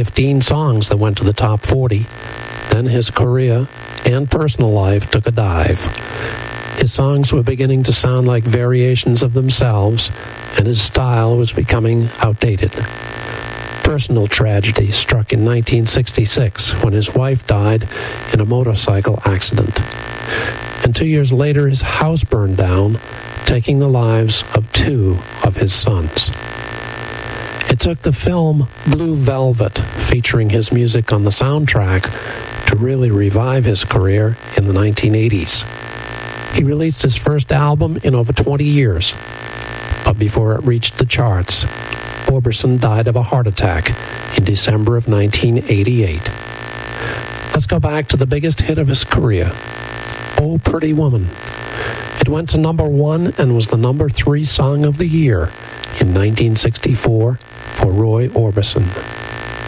15 songs that went to the top 40. Then his career and personal life took a dive. His songs were beginning to sound like variations of themselves, and his style was becoming outdated. Personal tragedy struck in 1966 when his wife died in a motorcycle accident. And 2 years later, his house burned down, taking the lives of 2 of his sons. It took the film Blue Velvet, featuring his music on the soundtrack, to really revive his career in the 1980s. He released his first album in over 20 years, but before it reached the charts, Orbison died of a heart attack in December of 1988. Let's go back to the biggest hit of his career, Oh Pretty Woman. It went to number 1 and was the number 3 song of the year in 1964 for Roy Orbison.